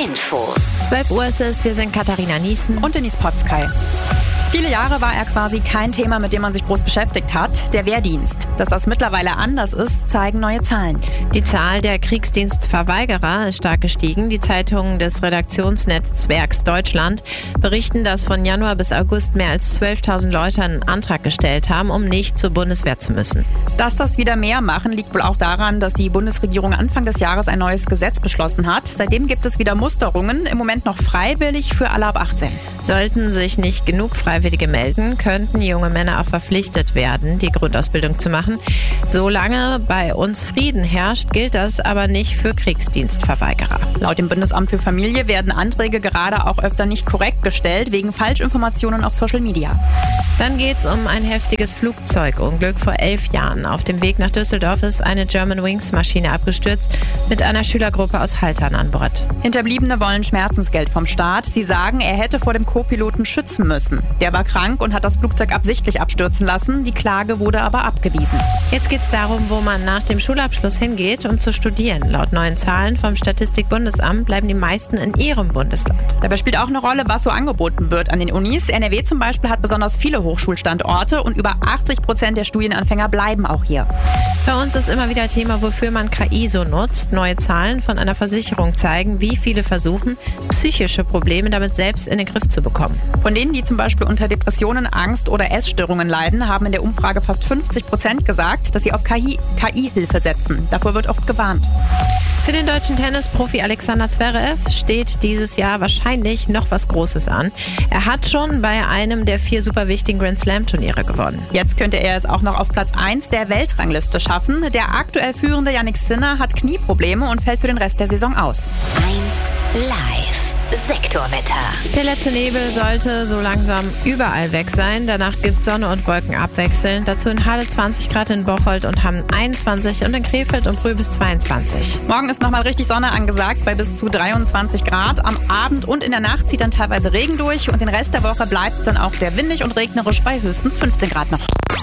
Infos. 12 Uhr ist es, wir sind Katharina Niesen und Denise Potzkei. Viele Jahre war er quasi kein Thema, mit dem man sich groß beschäftigt hat, der Wehrdienst. Dass das mittlerweile anders ist, zeigen neue Zahlen. Die Zahl der Kriegsdienstverweigerer ist stark gestiegen. Die Zeitungen des Redaktionsnetzwerks Deutschland berichten, dass von Januar bis August mehr als 12.000 Leute einen Antrag gestellt haben, um nicht zur Bundeswehr zu müssen. Dass das wieder mehr machen, liegt wohl auch daran, dass die Bundesregierung Anfang des Jahres ein neues Gesetz beschlossen hat. Seitdem gibt es wieder Musterungen, im Moment noch freiwillig für alle ab 18. Sollten sich nicht genug Freiwillige melden, könnten junge Männer auch verpflichtet werden, die Grundausbildung zu machen. Solange bei uns Frieden herrscht, gilt das aber nicht für Kriegsdienstverweigerer. Laut dem Bundesamt für Familie werden Anträge gerade auch öfter nicht korrekt gestellt, wegen Falschinformationen auf Social Media. Dann geht's um ein heftiges Flugzeugunglück vor 11 Jahren. Auf dem Weg nach Düsseldorf ist eine Germanwings-Maschine abgestürzt mit einer Schülergruppe aus Haltern an Bord. Hinterbliebene wollen Schmerzensgeld vom Staat. Sie sagen, er hätte vor dem Co-Piloten schützen müssen. Der war krank und hat das Flugzeug absichtlich abstürzen lassen. Die Klage wurde aber abgewiesen. Jetzt geht's darum, wo man nach dem Schulabschluss hingeht, um zu studieren. Laut neuen Zahlen vom Statistikbundesamt bleiben die meisten in ihrem Bundesland. Dabei spielt auch eine Rolle, was so angeboten wird an den Unis. NRW zum Beispiel hat besonders viele Hochschulstandorte und über 80% der Studienanfänger bleiben auch hier. Bei uns ist immer wieder Thema, wofür man KI so nutzt. Neue Zahlen von einer Versicherung zeigen, wie viele versuchen, psychische Probleme damit selbst in den Griff zu bekommen. Von denen, die zum Beispiel unter Depressionen, Angst oder Essstörungen leiden, haben in der Umfrage fast 50% gesagt, dass sie auf KI-Hilfe setzen. Davor wird oft gewarnt. Für den deutschen Tennisprofi Alexander Zverev steht dieses Jahr wahrscheinlich noch was Großes an. Er hat schon bei einem der 4 super wichtigen Grand-Slam-Turniere gewonnen. Jetzt könnte er es auch noch auf Platz 1 der Weltrangliste schaffen. Der aktuell führende Jannik Sinner hat Knieprobleme und fällt für den Rest der Saison aus. 1 Live. Sektorwetter. Der letzte Nebel sollte so langsam überall weg sein. Danach gibt es Sonne und Wolken abwechselnd. Dazu in Halle 20 Grad, in Bocholt und Hamm 21 und in Krefeld und Brühl bis 22. Morgen ist nochmal richtig Sonne angesagt bei bis zu 23 Grad. Am Abend und in der Nacht zieht dann teilweise Regen durch und den Rest der Woche bleibt es dann auch sehr windig und regnerisch bei höchstens 15 Grad noch.